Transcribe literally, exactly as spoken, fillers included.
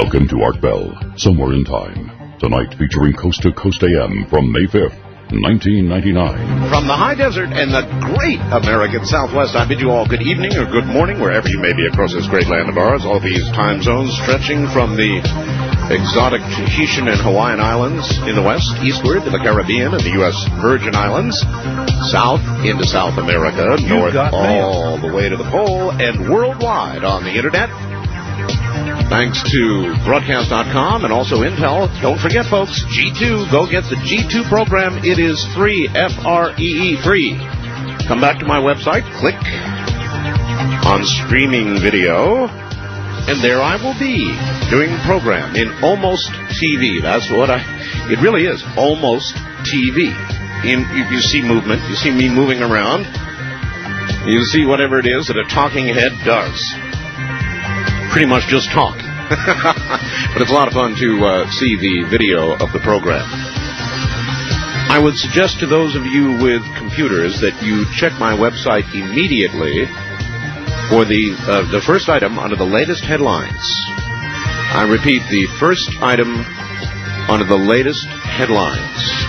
Welcome to Art Bell, Somewhere in Time. Tonight featuring Coast to Coast A M from May fifth, nineteen ninety-nine. From the high desert and the great American Southwest, I bid you all good evening or good morning, wherever you may be across this great land of ours. All these time zones stretching from the exotic Tahitian and Hawaiian Islands in the west, eastward to the Caribbean and the U S Virgin Islands, south into South America, north all the way to the pole, and worldwide on the internet. Thanks to broadcast dot com and also Intel. Don't forget, folks, G two. Go get the G two program. It is free, F R E E, free. Come back to my website, click on streaming video, and there I will be doing the program in almost T V. That's what I, it really is, almost T V. In, you, you see movement, you see me moving around, you see whatever it is that a talking head does. Pretty much just talk. But it's a lot of fun to uh, see the video of the program. I would suggest to those of you with computers that you check my website immediately for the uh, the first item under the latest headlines. I repeat, the first item under the latest headlines.